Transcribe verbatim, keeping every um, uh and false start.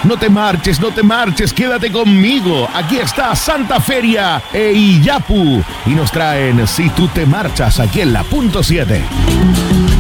No te marches, no te marches, quédate conmigo. Aquí está Santa Feria e Iyapu y nos traen Si tú te marchas aquí en la punto siete.